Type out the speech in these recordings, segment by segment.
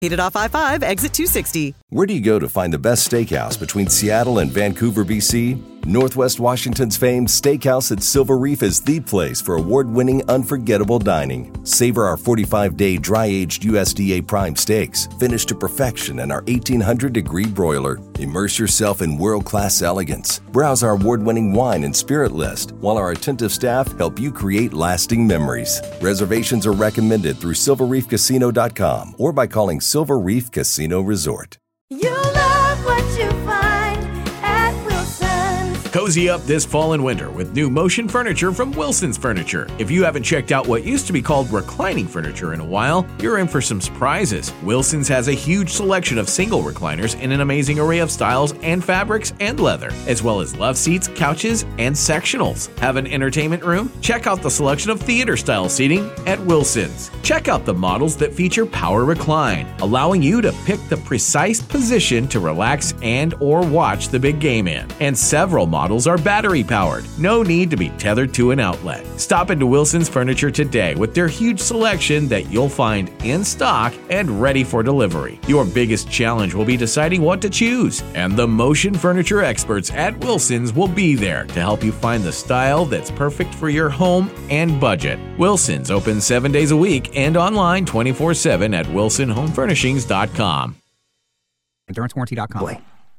Headed off I-5, exit 260. Where do you go to find the best steakhouse between Seattle and Vancouver, BC? Northwest Washington's famed Steakhouse at Silver Reef is the place for award-winning, unforgettable dining. Savor our 45-day dry-aged USDA prime steaks, finished to perfection in our 1800-degree broiler. Immerse yourself in world-class elegance. Browse our award-winning wine and spirit list, while our attentive staff help you create lasting memories. Reservations are recommended through silverreefcasino.com or by calling Silver Reef Casino Resort. You love what you find at Wilson's. Cozy up this fall and winter with new motion furniture from Wilson's Furniture. If you haven't checked out what used to be called reclining furniture in a while, you're in for some surprises. Wilson's has a huge selection of single recliners in an amazing array of styles and fabrics and leather, as well as love seats, couches, and sectionals. Have an entertainment room? Check out the selection of theater-style seating at Wilson's. Check out the models that feature Power Recline, allowing you to pick the precise position to relax and or watch the big game in. And several models are battery powered. No need to be tethered to an outlet. Stop into Wilson's Furniture today with their huge selection that you'll find in stock and ready for delivery. Your biggest challenge will be deciding what to choose, and the motion furniture experts at Wilson's will be there to help you find the style that's perfect for your home and budget. Wilson's open 7 days a week and online 24/7 at wilsonhomefurnishings.com. EnduranceWarranty.com.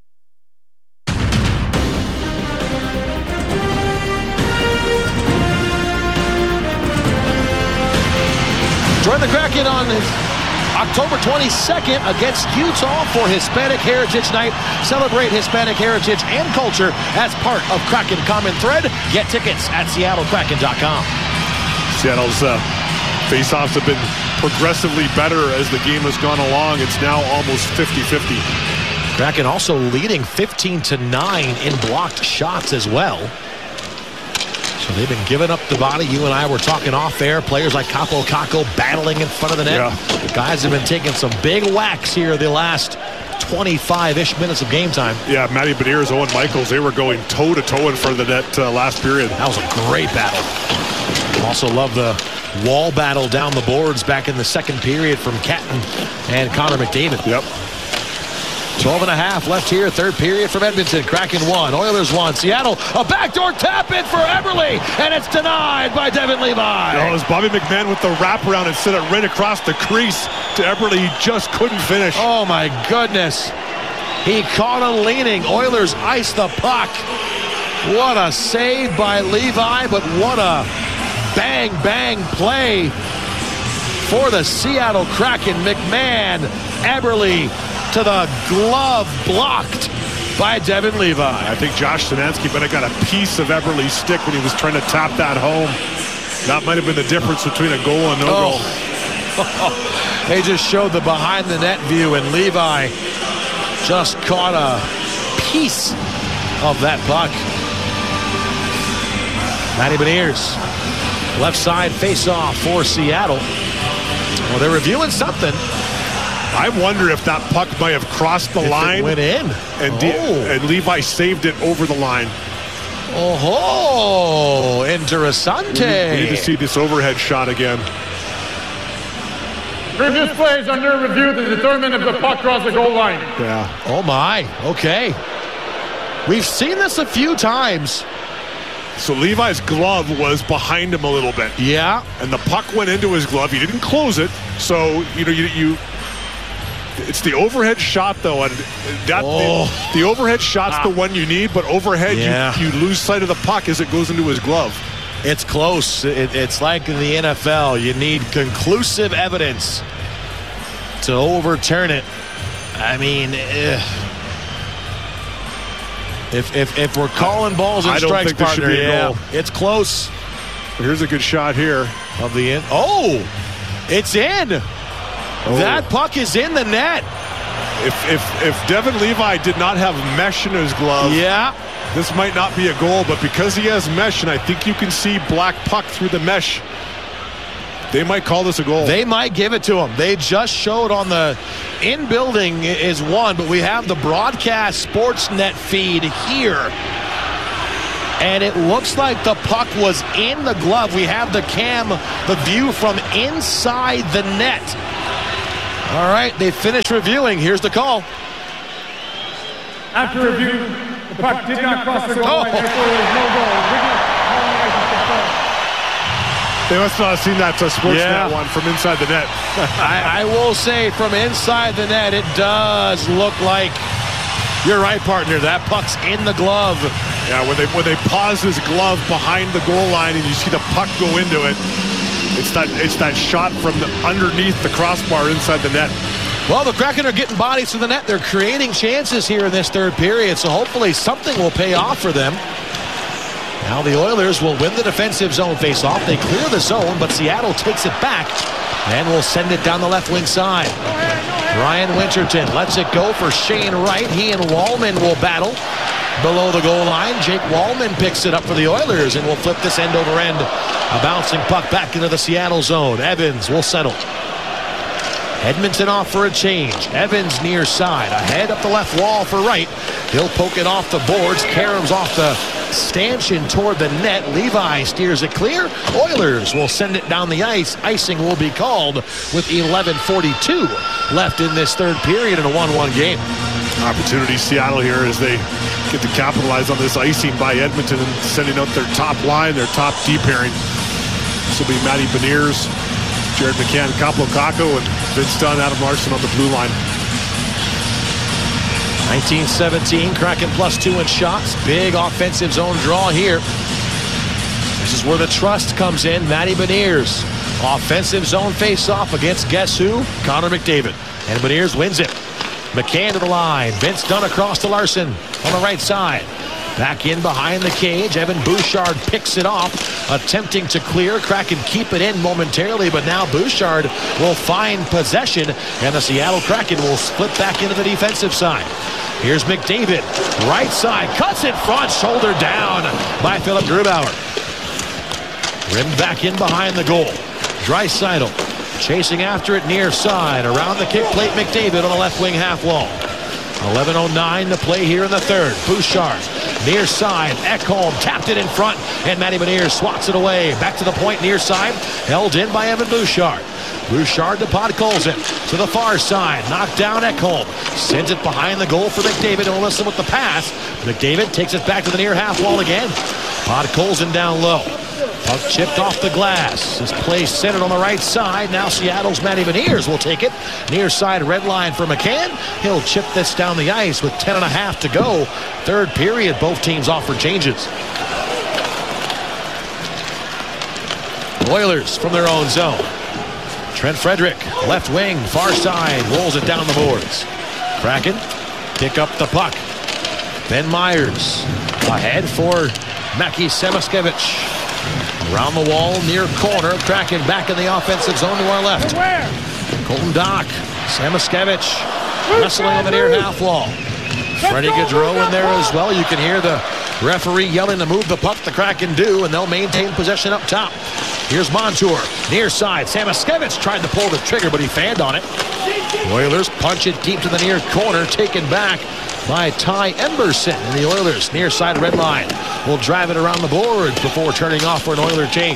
Join the Kraken on October 22nd against Utah for Hispanic Heritage Night. Celebrate Hispanic heritage and culture as part of Kraken Common Thread. Get tickets at SeattleKraken.com. Seattle's faceoffs have been progressively better as the game has gone along. It's now almost 50-50. Kraken also leading 15-9 in blocked shots as well. So they've been giving up the body. You and I were talking off air. Players like Capo Caco battling in front of the net. Yeah. The guys have been taking some big whacks here the last 25-ish minutes of game time. Yeah, Matty Beniers, Owen Michaels, they were going toe-to-toe in front of the net last period. That was a great battle. Also love the wall battle down the boards back in the second period from Catton and Connor McDavid. Yep. 12.5 left here, third period from Edmonton. Kraken 1, Oilers 1. Seattle, a backdoor tap in for Eberle, and it's denied by Devin Levi. No, it was Bobby McMahon with the wraparound and sent it right across the crease to Eberle. He just couldn't finish. Oh my goodness. He caught him leaning. Oilers ice the puck. What a save by Levi, but what a bang play for the Seattle Kraken. McMahon, Eberle to the glove, blocked by Devin Levi. I think Josh Szymanski might have got a piece of Eberle's stick when he was trying to tap that home. That might have been the difference between a goal and no goal. They just showed the behind the net view, and Levi just caught a piece of that puck. Matty Beniers, left side face-off for Seattle. Well, they're reviewing something. I wonder if that puck might have crossed the line. It went in. And Levi saved it over the line. Oh, interessante. We need to see this overhead shot again. Previous plays under review to determine if the puck crossed the goal line. Yeah. Oh, my. Okay. We've seen this a few times. So Levi's glove was behind him a little bit. Yeah. And the puck went into his glove. He didn't close it. So, you it's the overhead shot, though, and the overhead shot's the one you need, but overhead, you lose sight of the puck as it goes into his glove. It's close. It's like in the NFL. You need conclusive evidence to overturn it. I mean, if we're calling balls and strikes, partner, it's close. Here's a good shot here. Of the end. Oh, it's in. That puck is in the net. If Devin Levi did not have mesh in his glove, this might not be a goal, but because he has mesh, and I think you can see black puck through the mesh, they might call this a goal. They might give it to him. They just showed on the in-building is one, but we have the broadcast Sportsnet feed here. And it looks like the puck was in the glove. We have the view from inside the net. All right, they finished reviewing. Here's the call. After review, the puck did not cross the goal line. Therefore, there is no goal. They must not have seen that Sportsnet one from inside the net. I will say, from inside the net, it does look like, you're right, partner, that puck's in the glove. Yeah, when they pause his glove behind the goal line and you see the puck go into it, it's that shot from underneath the crossbar inside the net. Well, the Kraken are getting bodies to the net. They're creating chances here in this third period, so hopefully something will pay off for them. Now the Oilers will win the defensive zone faceoff. They clear the zone, but Seattle takes it back and will send it down the left wing side. Ryan Winterton lets it go for Shane Wright. He and Wallman will battle below the goal line. Jake Wallman picks it up for the Oilers and will flip this end over end. A bouncing puck back into the Seattle zone. Evans will settle. Edmonton off for a change. Evans near side. Ahead up the left wall for Wright. He'll poke it off the boards. Karams off the stanchion toward the net. Levi steers it clear. Oilers will send it down the ice. Icing will be called with 11:42 left in this third period in a 1-1 game. Opportunity Seattle here as they get to capitalize on this icing by Edmonton and sending out their top line, their top D pairing. This will be Matty Beniers, Jared McCann, Kaapo Kakko, and Vince Dunn, Adam Larson on the blue line. 19-17, Kraken +2 in shots. Big offensive zone draw here. This is where the trust comes in. Matty Beniers, offensive zone face-off against guess who? Connor McDavid. And Beniers wins it. McCann to the line. Vince Dunn across to Larson on the right side. Back in behind the cage. Evan Bouchard picks it off, attempting to clear. Kraken keep it in momentarily, but now Bouchard will find possession, and the Seattle Kraken will split back into the defensive side. Here's McDavid, right side, cuts it front, shoulder down by Philip Grubauer. Rimmed back in behind the goal. Draisaitl chasing after it near side. Around the kick plate, McDavid on the left wing half wall. 11:09 to play here in the third. Bouchard near side. Ekholm tapped it in front, and Matty Beniers swats it away. Back to the point near side. Held in by Evan Bouchard. Bouchard to Podkolzin to the far side. Knocked down Ekholm. Sends it behind the goal for McDavid. And listen with the pass. McDavid takes it back to the near half wall again. Podkolzin down low. Puck chipped off the glass. This play centered on the right side. Now Seattle's Matty Beniers will take it. Near side red line for McCann. He'll chip this down the ice with 10.5 to go. Third period, both teams offer changes. Oilers from their own zone. Trent Frederick, left wing, far side, rolls it down the boards. Kraken pick up the puck. Ben Myers ahead for Maki Semaskevich. Around the wall, near corner. Kraken back in the offensive zone to our left. Colton Dock, Semaskevich wrestling on the near half wall. Freddie Gaudreau in there as well. You can hear the referee yelling to move the puck. The Kraken do, and they'll maintain possession up top. Here's Montour, near side. Semaskevich tried to pull the trigger, but he fanned on it. Oilers punch it deep to the near corner, taken back by Ty Emberson. And the Oilers, near side red line, will drive it around the boards before turning off for an Oiler change.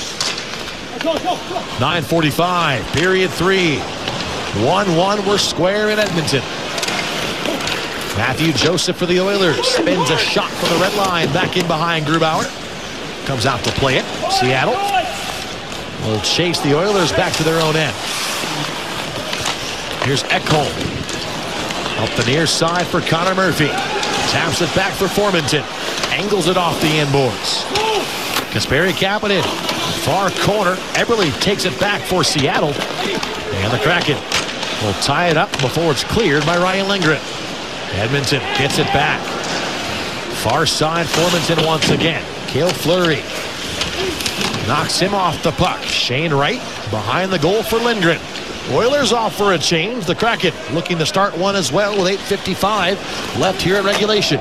9:45, period 3. 1-1, we're square in Edmonton. Matthew Joseph for the Oilers spins a shot from the red line back in behind Grubauer. Comes out to play it. Seattle will chase the Oilers back to their own end. Here's Ekholm. Up the near side for Connor Murphy. Taps it back for Formenton. Angles it off the inboards. Kasperi Kapanen. Far corner. Eberle takes it back for Seattle. And the Kraken will tie it up before it's cleared by Ryan Lindgren. Edmonton gets it back. Far side, Formenton once again. Cale Fleury knocks him off the puck. Shane Wright behind the goal for Lindgren. Oilers off for a change. The Kraken looking to start one as well with 8:55 left here in regulation.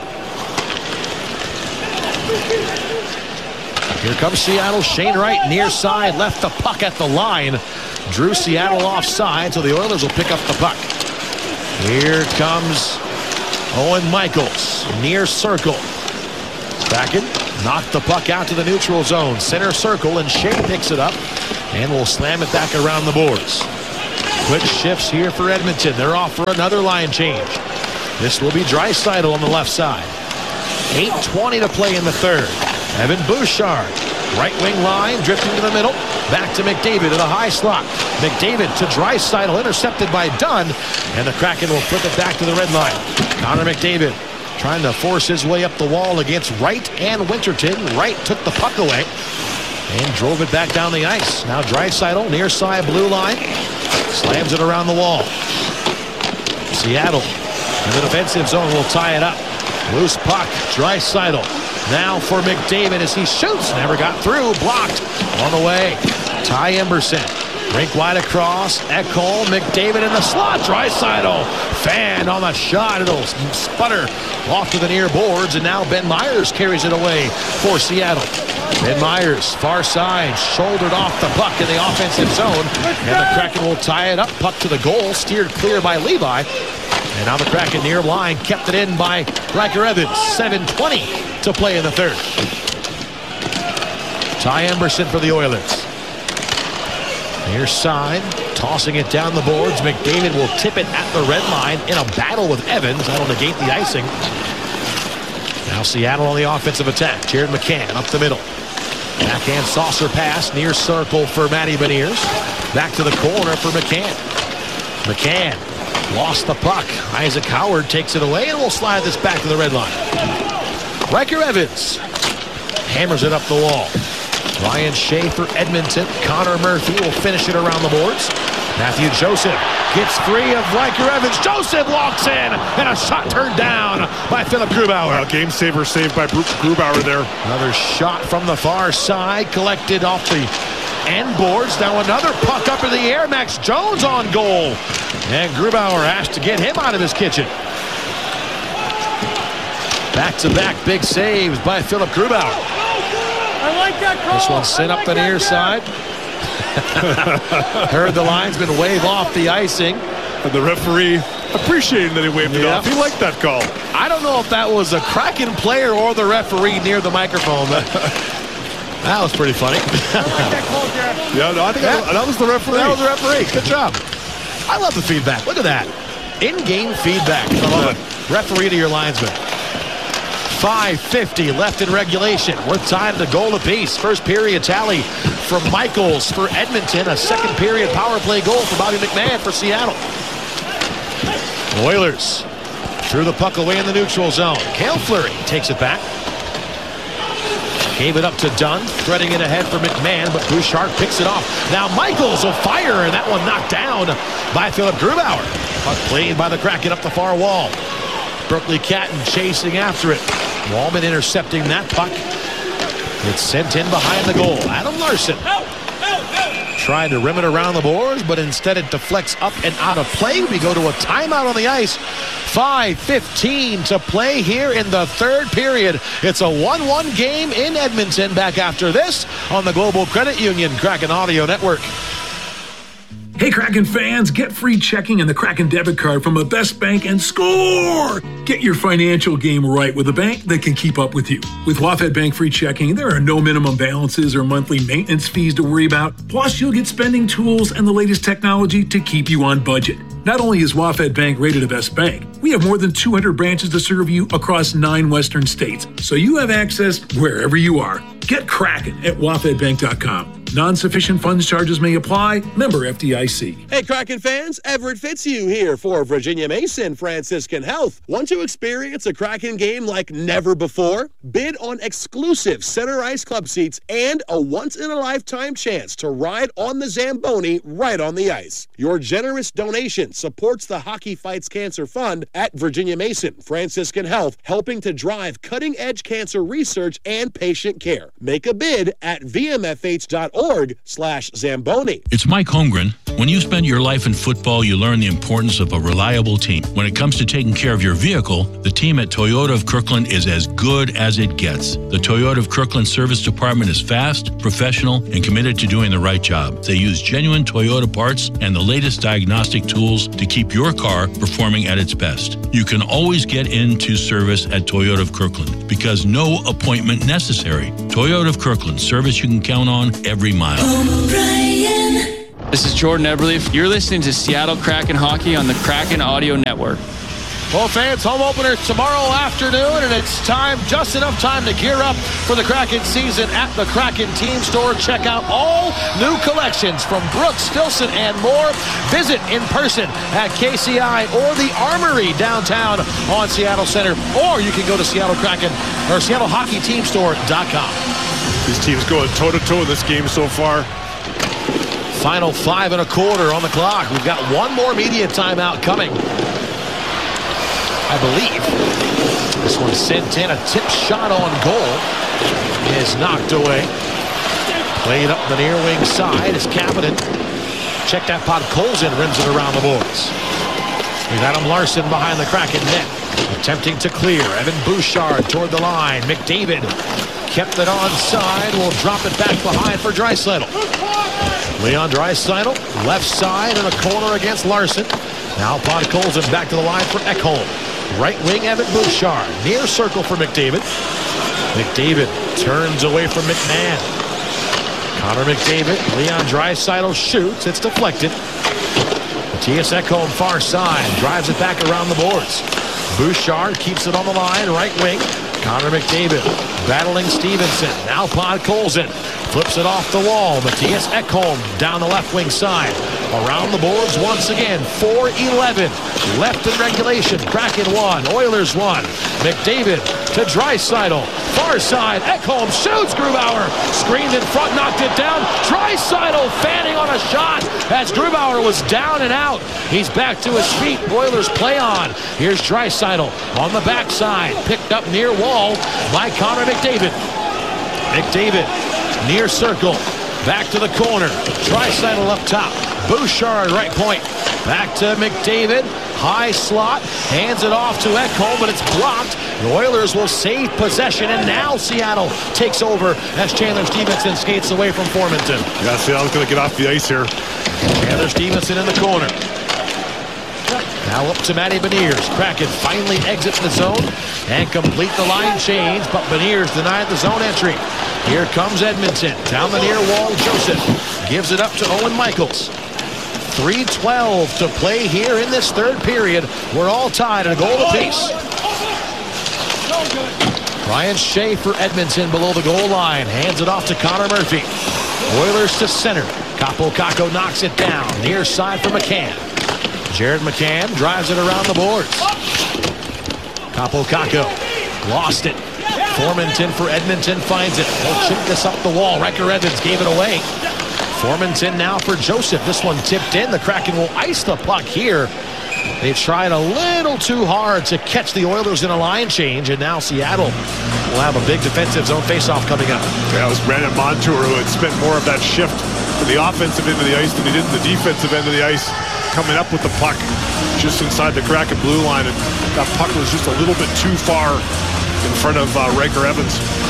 Here comes Seattle. Shane Wright near side, left the puck at the line. Drew Seattle offside, so the Oilers will pick up the puck. Here comes Owen Michaels, near circle. Kraken knocked the puck out to the neutral zone. Center circle, and Shea picks it up and will slam it back around the boards. Quick shifts here for Edmonton. They're off for another line change. This will be Draisaitl on the left side. 8:20 to play in the third. Evan Bouchard, right wing line, drifting to the middle. Back to McDavid at a high slot. McDavid to Draisaitl, intercepted by Dunn. And the Kraken will flip it back to the red line. Connor McDavid trying to force his way up the wall against Wright and Winterton. Wright took the puck away and drove it back down the ice. Now Draisaitl, near side blue line. Slams it around the wall. Seattle in the defensive zone will tie it up. Loose puck, Draisaitl. Now for McDavid as he shoots. Never got through. Blocked on the way. Ty Emberson. Rink wide across. Ekholm. McDavid in the slot. Draisaitl. Fan on the shot. It'll sputter off to the near boards. And now Ben Myers carries it away for Seattle. Ben Myers, far side, shouldered off the puck in the offensive zone. And the Kraken will tie it up. Puck to the goal. Steered clear by Levi. And now the Kraken near line, kept it in by Ryker Evans. 7:20 to play in the third. Ty Emberson for the Oilers. Near side, tossing it down the boards. McDavid will tip it at the red line in a battle with Evans. That'll negate the icing. Now Seattle on the offensive attack. Jared McCann up the middle. Backhand saucer pass, near circle for Matty Beniers. Back to the corner for McCann. McCann. Lost the puck. Isaac Howard takes it away and will slide this back to the red line. Ryker Evans hammers it up the wall. Ryan Shea for Edmonton. Connor Murphy will finish it around the boards. Matthew Joseph gets three of Ryker Evans. Joseph walks in and a shot turned down by Philip Grubauer. Well, game saver saved by Grubauer there. Another shot from the far side collected off the end boards. Now another puck up in the air. Max Jones on goal. And Grubauer has to get him out of his kitchen. Back-to-back big saves by Philip Grubauer. I like that call. This one sent up the near side. Heard the linesman wave off the icing. And the referee appreciating that he waved it off. He liked that call. I don't know if that was a Kraken player or the referee near the microphone. That was pretty funny. Yeah, no, I think that was the referee. That was the referee. Good job. I love the feedback. Look at that. In-game feedback from the referee to your linesman. 5:50 left in regulation. We're tied to goal apiece. First period tally from Michaels for Edmonton. A second period power play goal for Bobby McMahon for Seattle. Oilers threw the puck away in the neutral zone. Cale Fleury takes it back. Gave it up to Dunn, threading it ahead for McMahon, but Bouchard picks it off. Now Michaels will fire, and that one knocked down by Philip Grubauer. Puck played by the Kraken up the far wall. Berkeley Catton chasing after it. Wallman intercepting that puck. It's sent in behind the goal. Adam Larson tried to rim it around the boards, but instead it deflects up and out of play. We go to a timeout on the ice. 5:15 to play here in the third period. It's a 1-1 game in Edmonton. Back after this on the Global Credit Union Kraken Audio Network. Hey Kraken fans, get free checking and the Kraken debit card from a Best Bank and score! Get your financial game right with a bank that can keep up with you. With WaFd Bank free checking, there are no minimum balances or monthly maintenance fees to worry about. Plus, you'll get spending tools and the latest technology to keep you on budget. Not only is WaFd Bank rated a Best Bank, we have more than 200 branches to serve you across 9 western states, so you have access wherever you are. Get Kraken at wafdbank.com. Non-sufficient funds charges may apply. Member FDIC. Hey, Kraken fans, Everett Fitzhugh here for Virginia Mason Franciscan Health. Want to experience a Kraken game like never before? Bid on exclusive center ice club seats and a once-in-a-lifetime chance to ride on the Zamboni right on the ice. Your generous donation supports the Hockey Fights Cancer Fund at Virginia Mason Franciscan Health, helping to drive cutting-edge cancer research and patient care. Make a bid at vmfh.org/Zamboni. It's Mike Holmgren. When you spend your life in football, you learn the importance of a reliable team. When it comes to taking care of your vehicle, the team at Toyota of Kirkland is as good as it gets. The Toyota of Kirkland service department is fast, professional, and committed to doing the right job. They use genuine Toyota parts and the latest diagnostic tools to keep your car performing at its best. You can always get into service at Toyota of Kirkland because no appointment necessary. Toyota of Kirkland, service you can count on every mile. This is Jordan Eberle. You're listening to Seattle Kraken Hockey on the Kraken Audio Network. Well, fans, home opener tomorrow afternoon, and it's time, just enough time to gear up for the Kraken season at the Kraken Team Store. Check out all new collections from Brooks, Filson, and more. Visit in person at KCI or the Armory downtown on Seattle Center, or you can go to Seattle Kraken or SeattleHockeyTeamStore.com. These teams going toe-to-toe in this game so far. Final 5 1/4 on the clock. We've got one more media timeout coming, I believe. This one sent in. A tip shot on goal is knocked away. Played up the near wing side as Kapanen. Check that pod. Colson rims it around the boards. We've Adam Larson behind the Kraken net. Attempting to clear. Evan Bouchard toward the line. McDavid kept it onside. Will drop it back behind for Draisaitl. Leon Draisaitl, left side in a corner against Larson. Now Podkolzin back to the line for Ekholm. Right wing Evan Bouchard. Near circle for McDavid. McDavid turns away from McMahon. Connor McDavid. Leon Draisaitl shoots. It's deflected. Mattias Ekholm far side. Drives it back around the boards. Bouchard keeps it on the line. Right wing. Connor McDavid battling Stevenson. Now Podkolzin flips it off the wall. Mattias Ekholm down the left wing side. Around the boards once again. 4:11 left in regulation. Kraken 1. Oilers 1. McDavid to Draisaitl. Far side. Ekholm shoots. Grubauer screened in front. Knocked it down. Draisaitl fanning on a shot as Grubauer was down and out. He's back to his feet. Oilers play on. Here's Draisaitl on the backside. Picked up near wall by Connor McDavid. McDavid near circle. Back to the corner. Draisaitl up top. Bouchard right point. Back to McDavid. High slot. Hands it off to Ekholm, but it's blocked. The Oilers will save possession, and now Seattle takes over as Chandler Stevenson skates away from Formenton. Yeah, Seattle's going to get off the ice here. Chandler Stevenson in the corner. Now up to Matty Beniers. Kraken finally exits the zone and complete the line change, but Beniers denied the zone entry. Here comes Edmonton. Down the near wall, Joseph gives it up to Owen Michaels. 3:12 to play here in this third period. We're all tied at a goal apiece. Ryan Shea for Edmonton below the goal line. Hands it off to Connor Murphy. Oilers to center. Capo Caco knocks it down. Near side for McCann. Jared McCann drives it around the boards. Capo Caco lost it. Formenton for Edmonton finds it. They'll chip this up the wall. Riker Evans gave it away. Formenton now for Joseph. This one tipped in. The Kraken will ice the puck here. They tried a little too hard to catch the Oilers in a line change, and now Seattle will have a big defensive zone faceoff coming up. Yeah, it was Brandon Montour who had spent more of that shift to the offensive end of the ice than he did in the defensive end of the ice, coming up with the puck just inside the Kraken blue line, and that puck was just a little bit too far in front of Riker Evans.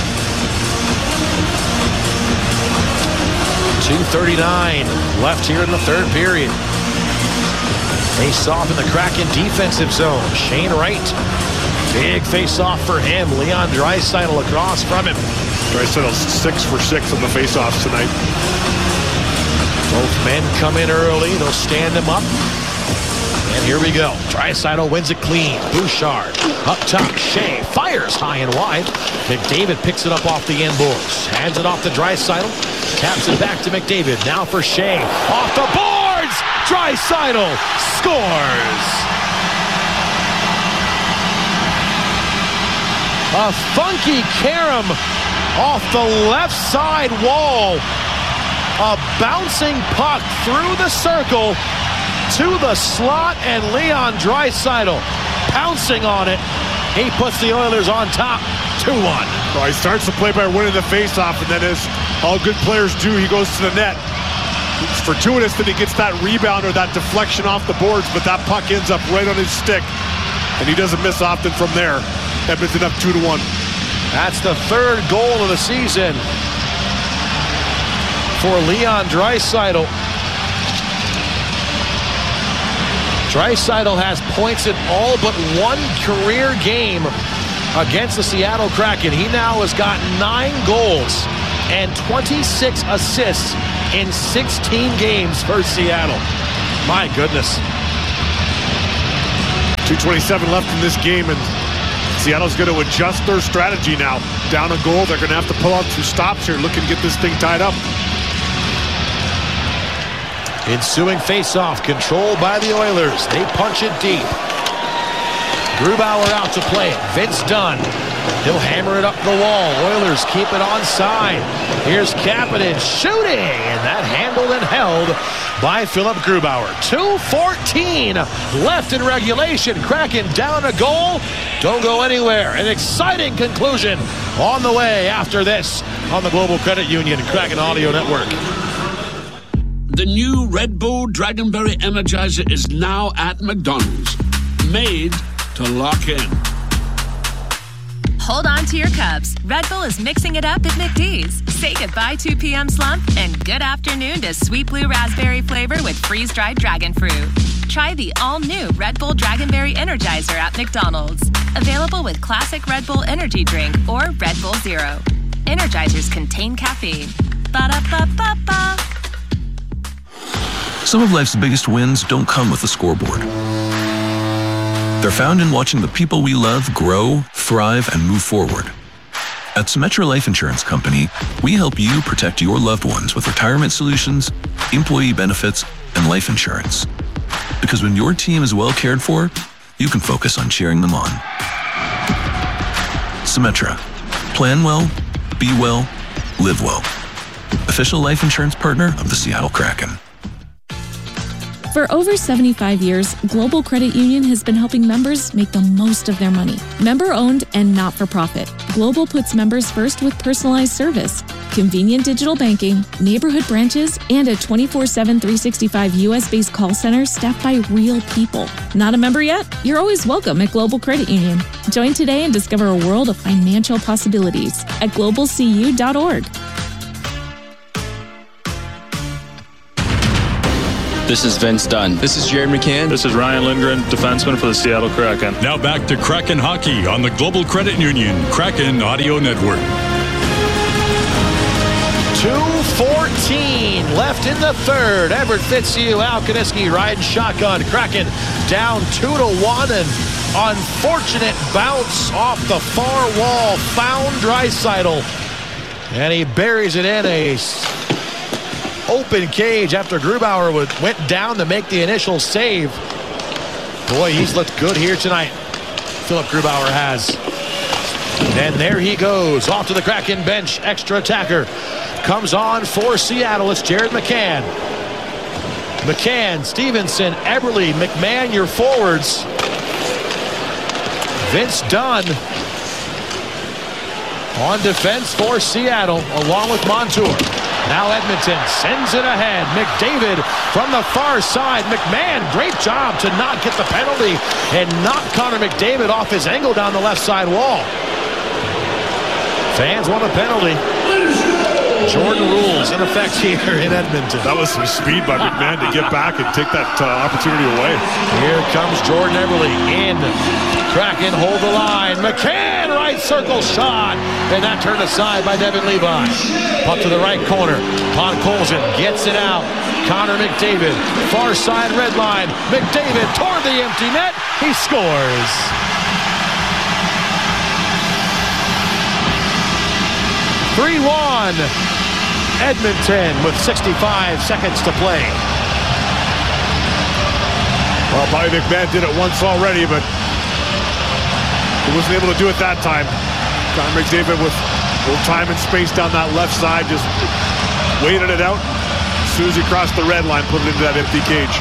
2:39 left here in the third period. Face-off in the Kraken defensive zone. Shane Wright. Big face-off for him. Leon Draisaitl across from him. Draisaitl's 6 for 6 on the face-offs tonight. Both men come in early. They'll stand him up. And here we go. Draisaitl wins it clean. Bouchard up top. Shea fires high and wide. McDavid picks it up off the end boards. Hands it off to Draisaitl. Taps it back to McDavid. Now for Shea. Off the boards! Draisaitl scores! A funky carom off the left side wall. A bouncing puck through the circle to the slot, and Leon Draisaitl pouncing on it. He puts the Oilers on top, 2-1. Well, he starts the play by winning the faceoff, and then as all good players do, he goes to the net. It's fortuitous that he gets that rebound or that deflection off the boards, but that puck ends up right on his stick, and he doesn't miss often from there. Edmonton up 2-1. That's the third goal of the season for Leon Draisaitl. Draisaitl has points in all but one career game against the Seattle Kraken. He now has got 9 goals and 26 assists in 16 games for Seattle. My goodness. 2:27 left in this game, and Seattle's going to adjust their strategy now. Down a goal, they're going to have to pull out 2 stops here, looking to get this thing tied up. Ensuing face-off, controlled by the Oilers. They punch it deep. Grubauer out to play it. Vince Dunn. He'll hammer it up the wall. Oilers keep it onside. Here's Kapanen shooting, and that handled and held by Philip Grubauer. 2:14 left in regulation. Kraken down a goal. Don't go anywhere. An exciting conclusion on the way after this on the Global Credit Union Kraken Audio Network. The new Red Bull Dragonberry Energizer is now at McDonald's. Made to lock in. Hold on to your cups. Red Bull is mixing it up at McD's. Say goodbye 2 p.m. slump and good afternoon to sweet blue raspberry flavor with freeze-dried dragon fruit. Try the all-new Red Bull Dragonberry Energizer at McDonald's. Available with classic Red Bull energy drink or Red Bull Zero. Energizers contain caffeine. Ba-da-ba-ba-ba. Some of life's biggest wins don't come with a scoreboard. They're found in watching the people we love grow, thrive, and move forward. At Symetra Life Insurance Company, we help you protect your loved ones with retirement solutions, employee benefits, and life insurance. Because when your team is well cared for, you can focus on cheering them on. Symetra. Plan well, be well, live well. Official life insurance partner of the Seattle Kraken. For over 75 years, Global Credit Union has been helping members make the most of their money. Member-owned and not-for-profit, Global puts members first with personalized service, convenient digital banking, neighborhood branches, and a 24/7, 365 U.S.-based call center staffed by real people. Not a member yet? You're always welcome at Global Credit Union. Join today and discover a world of financial possibilities at globalcu.org. This is Vince Dunn. This is Jared McCann. This is Ryan Lindgren, defenseman for the Seattle Kraken. Now back to Kraken Hockey on the Global Credit Union Kraken Audio Network. 2:14 left in the third. Everett Fitzhugh, Al Kaniski riding shotgun. Kraken down 2-1, and unfortunate bounce off the far wall. Found Draisaitl, and he buries it in a open cage after Grubauer went down to make the initial save. Boy, he's looked good here tonight. Philip Grubauer has. And there he goes, off to the Kraken bench. Extra attacker comes on for Seattle. It's Jared McCann. McCann, Stevenson, Eberle, McMahon, your forwards. Vince Dunn on defense for Seattle, along with Montour. Now Edmonton sends it ahead. McDavid from the far side. McMahon, great job to not get the penalty and knock Connor McDavid off his angle down the left side wall. Fans want a penalty. Jordan rules in effect here in Edmonton. That was some speed by McMahon to get back and take that opportunity away. Here comes Jordan Eberle in. Kraken hold the line. McCann, right circle shot. And that turned aside by Devin Levi. Up to the right corner. Podkolzin gets it out. Connor McDavid, far side red line. McDavid toward the empty net. He scores. (3-1) Edmonton with 65 seconds to play. Well, Bobby McMahon did it once already, but he wasn't able to do it that time. Connor McDavid with a little time and space down that left side, just waited it out. As soon as he crossed the red line, put it into that empty cage.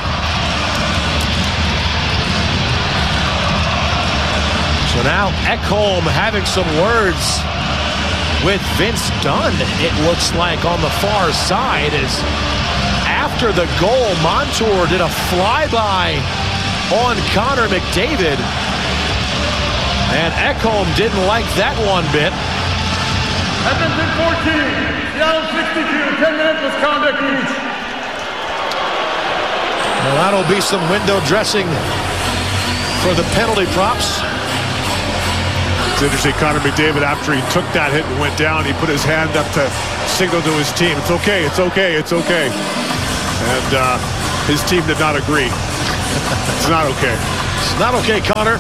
So now Ekholm having some words with Vince Dunn, it looks like, on the far side. As after the goal, Montour did a flyby on Connor McDavid. And Ekholm didn't like that one bit. Edmonton 14, Seattle 62, 10-minute misconduct each. Well, that'll be some window dressing for the penalty props. interesting. Connor McDavid, after he took that hit and went down, he put his hand up to signal to his team, it's okay, it's okay, it's okay. And his team did not agree. It's not okay. It's not okay, Connor.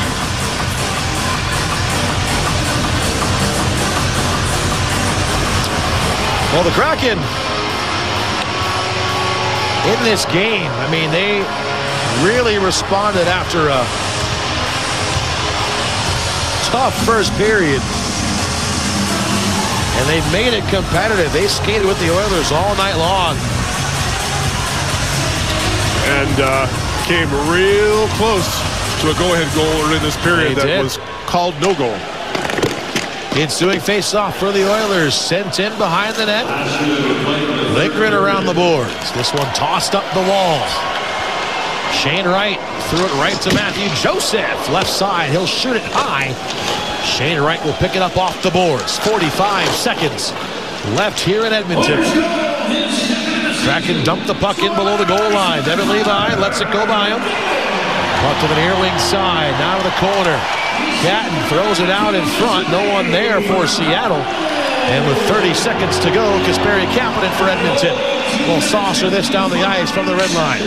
Well, the Kraken in this game, I mean, they really responded after a tough first period. And they made it competitive. They skated with the Oilers all night long. And came real close to a go-ahead goal early in this period that was called no goal. Ensuing face-off for the Oilers. Sent in behind the net. Lindgren around the boards. This one tossed up the wall. Shane Wright threw it right to Matthew Joseph. Left side. He'll shoot it high. Shane Wright will pick it up off the boards. 45 seconds left here in Edmonton. Kraken dumped the puck in below the goal line. Devin Levi lets it go by him. Puck to the near wing side. Now to the corner. Catton throws it out in front. No one there for Seattle. And with 30 seconds to go, Kasperi Kapanen for Edmonton will saucer this down the ice from the red line.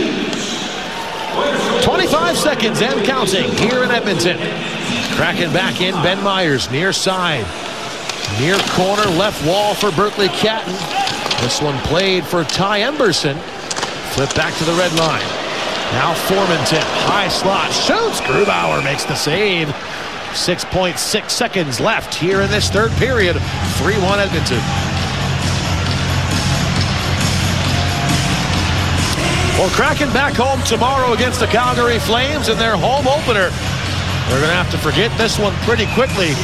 25 seconds and counting here in Edmonton. Kraken back in. Ben Myers near side. Near corner left wall for Berkeley Catton. This one played for Ty Emberson. Flip back to the red line. Now Formanton. High slot. Shoots. Grubauer makes the save. 6.6 seconds left here in this third period. 3-1 Edmonton. Well, Kraken back home tomorrow against the Calgary Flames in their home opener. They're going to have to forget this one pretty quickly.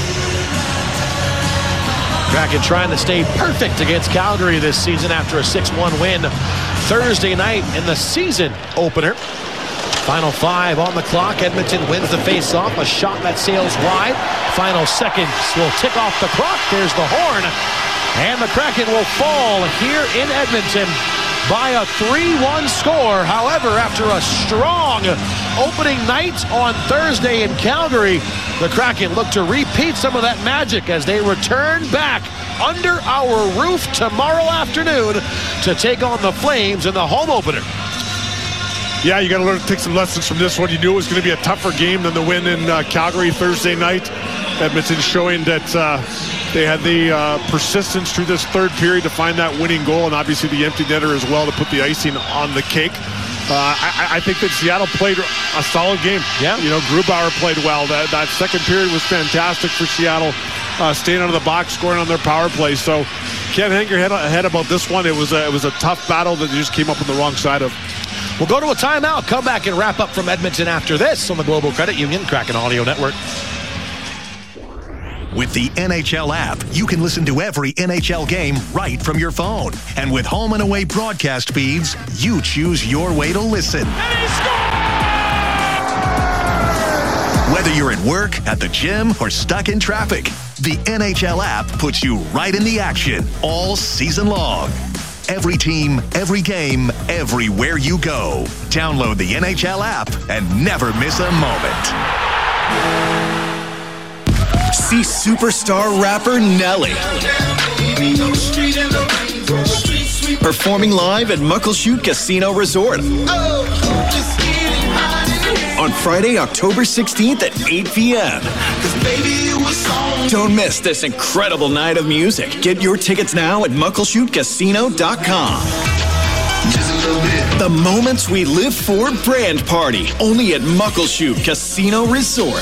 Kraken trying to stay perfect against Calgary this season after a 6-1 win Thursday night in the season opener. Final 5 on the clock. Edmonton wins the face-off. A shot that sails wide. Final seconds will tick off the clock. There's the horn. And the Kraken will fall here in Edmonton by a 3-1 score. However, after a strong opening night on Thursday in Calgary, the Kraken look to repeat some of that magic as they return back under our roof tomorrow afternoon to take on the Flames in the home opener. Yeah, you got to learn to take some lessons from this one. You knew it was going to be a tougher game than the win in Calgary Thursday night. Edmonton showing that they had the persistence through this third period to find that winning goal, and obviously the empty netter as well to put the icing on the cake. I think that Seattle played a solid game. Yeah. You know, Grubauer played well. That second period was fantastic for Seattle, staying out of the box, scoring on their power play. So can't hang your head about this one. It was a tough battle that you just came up on the wrong side of. We'll go to a timeout, come back and wrap up from Edmonton after this on the Global Credit Union Kraken Audio Network. With the NHL app, you can listen to every NHL game right from your phone. And with home and away broadcast feeds, you choose your way to listen. Whether you're at work, at the gym, or stuck in traffic, the NHL app puts you right in the action all season long. Every team, every game, everywhere you go. Download the NHL app and never miss a moment. See superstar rapper Nelly performing live at Muckleshoot Casino Resort on Friday, October 16th at 8 p.m. Don't miss this incredible night of music. Get your tickets now at muckleshootcasino.com. The moments we live for brand party, only at Muckleshoot Casino Resort.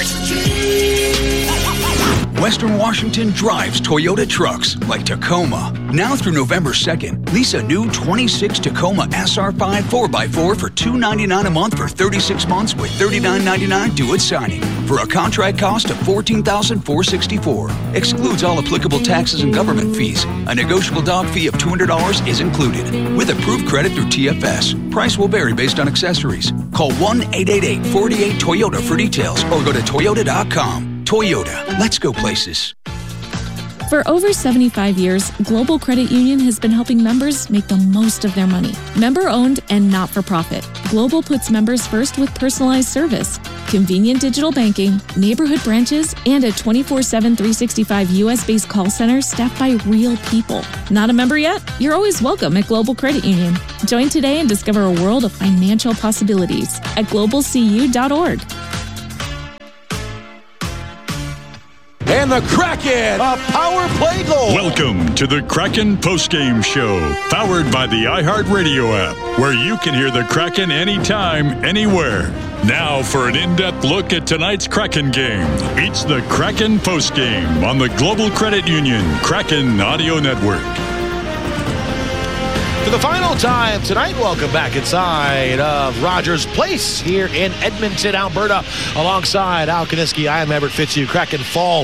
Western Washington drives Toyota trucks like Tacoma. Now through November 2nd, lease a new 26 Tacoma SR5 4x4 for $299 a month for 36 months with $39.99 due at signing for a contract cost of $14,464. Excludes all applicable taxes and government fees. A negotiable dog fee of $200 is included with approved credit through TFS. Price will vary based on accessories. Call 1-888-48-TOYOTA for details or go to toyota.com. Toyota, let's go places. For over 75 years, Global Credit Union has been helping members make the most of their money. Member-owned and not-for-profit, Global puts members first with personalized service. convenient digital banking, neighborhood branches, and a 24/7 365 US-based call center staffed by real people. Not a member yet? You're always welcome at Global Credit Union. Join today and discover a world of financial possibilities at globalcu.org. And the Kraken, a power play goal. Welcome to the Kraken Postgame Show, powered by the iHeartRadio app, where you can hear the Kraken anytime, anywhere. Now for an in-depth look at tonight's Kraken game. It's the Kraken Postgame on the Global Credit Union Kraken Audio Network. For the final time tonight, welcome back inside of Rogers Place here in Edmonton, Alberta. Alongside Al Kaniski, I am Everett Fitzhugh. Kraken fall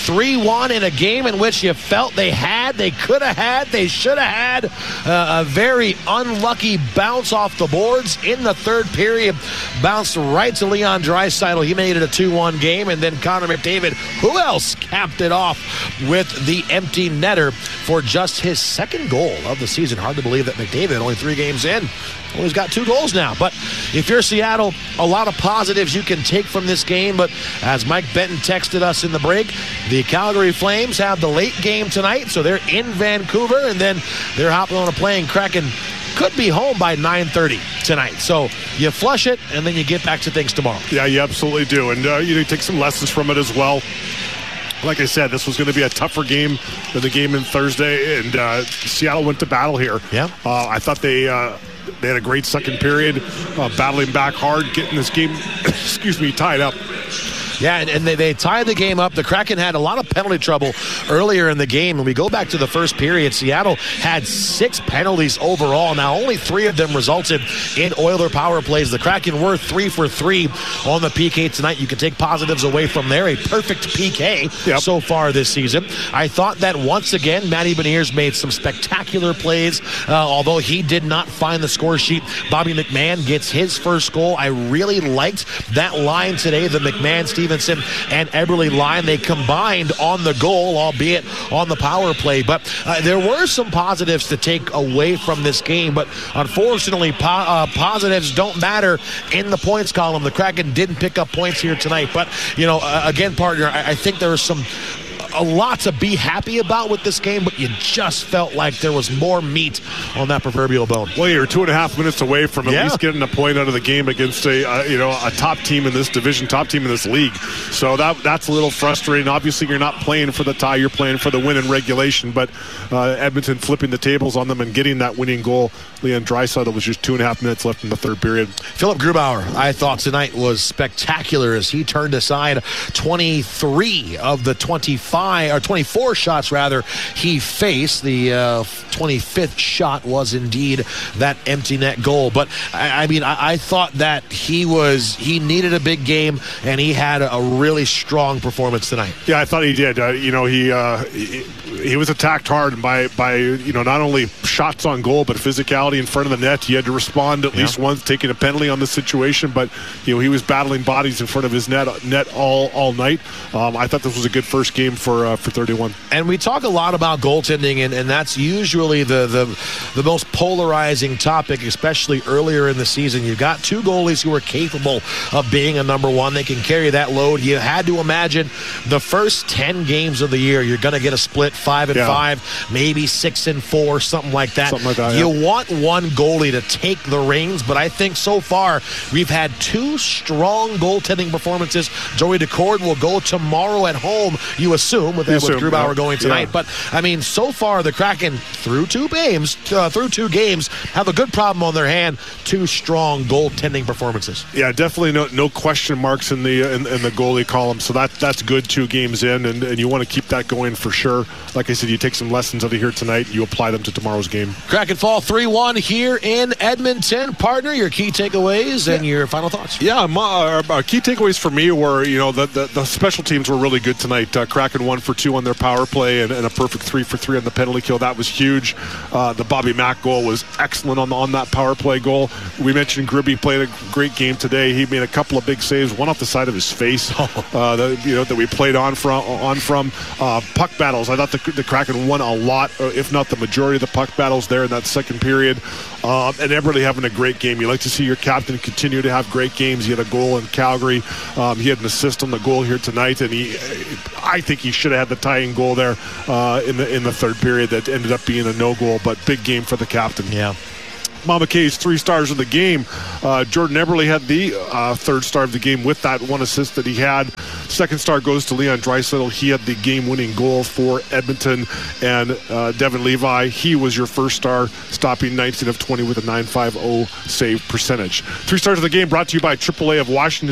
3-1 in a game in which you felt they could have had, they should have had a very unlucky bounce off the boards in the third period. Bounced right to Leon Draisaitl. He made it a 2-1 game, and then Connor McDavid, who else, capped it off with the empty netter for just his second goal of the season. Hard to believe that McDavid, only 3 games in, he's got 2 goals now. But if you're Seattle, a lot of positives you can take from this game. But as Mike Benton texted us in the break, the Calgary Flames have the late game tonight, so they're in Vancouver, and then they're hopping on a plane. Kraken could be home by 9:30 tonight. So you flush it, and then you get back to things tomorrow. Yeah, you absolutely do. And you take some lessons from it as well. Like I said, this was going to be a tougher game than the game in Thursday, and Seattle went to battle here. Yeah, I thought they had a great second period, battling back hard, getting this game, tied up. Yeah, and they tied the game up. The Kraken had a lot of penalty trouble earlier in the game. When we go back to the first period, Seattle had 6 penalties overall. Now, only 3 of them resulted in Oiler power plays. The Kraken were 3 for 3 on the PK tonight. You can take positives away from there. A perfect PK so far this season. I thought that once again, Matty Beniers made some spectacular plays, although he did not find the score sheet. Bobby McMahon gets his first goal. I really liked that line today, the McMahon, Stevenson, and Eberle line. They combined on the goal, albeit on the power play. But there were some positives to take away from this game. But unfortunately, positives don't matter in the points column. The Kraken didn't pick up points here tonight. But, again, partner, I think there was a lot to be happy about with this game, but you just felt like there was more meat on that proverbial bone. Well, you're 2.5 minutes away from at least getting a point out of the game against a top team in this division, top team in this league. So that's a little frustrating. Obviously, you're not playing for the tie, you're playing for the win in regulation, but Edmonton flipping the tables on them and getting that winning goal. Leon Draisaitl was just 2.5 minutes left in the third period. Philip Grubauer, I thought tonight was spectacular as he turned aside 23 of the 24 shots he faced. The 25th shot was indeed that empty net goal. But I thought that he needed a big game, and he had a really strong performance tonight. Yeah, I thought he did. He was attacked hard by not only shots on goal, but physicality in front of the net. He had to respond at least once, taking a penalty on the situation. But he was battling bodies in front of his net all night. I thought this was a good first game for 31. And we talk a lot about goaltending, and that's usually the most polarizing topic, especially earlier in the season. You've got 2 goalies who are capable of being a number one. They can carry that load. You had to imagine the first 10 games of the year, you're going to get a split 5-5, maybe 6-4, something like that. You want one goalie to take the reins, but I think so far we've had 2 strong goaltending performances. Joey Decord will go tomorrow at home, you assume, with Grubauer going tonight. But so far the Kraken through 2 games have a good problem on their hand. 2 strong goaltending performances. Yeah, definitely no question marks in the goalie column. So that's good 2 games in, and you want to keep that going for sure. Like I said, you take some lessons out of here tonight, you apply them to tomorrow's game. Kraken fall 3-1 here in Edmonton. Partner, your key takeaways and your final thoughts. Yeah, our key takeaways for me were the special teams were really good tonight. Kraken 1 for 2 on their power play and a perfect 3 for 3 on the penalty kill. That was huge. The Bobby Mack goal was excellent on that power play goal. We mentioned Gribby played a great game today. He made a couple of big saves, one off the side of his face that we played on from. Puck battles. I thought the Kraken won a lot, if not the majority of the puck battles there in that second period. And Eberle having a great game. You like to see your captain continue to have great games. He had a goal in Calgary. He had an assist on the goal here tonight, and I think he should have had the tying goal there in the third period that ended up being a no goal. But big game for the captain. Yeah. Mama K's 3 stars of the game. Jordan Eberle had the third star of the game with that one assist that he had. Second star goes to Leon Draisaitl. He had the game-winning goal for Edmonton. And Devin Levi, he was your first star, stopping 19 of 20 with a .950 save percentage. 3 stars of the game brought to you by AAA of Washington.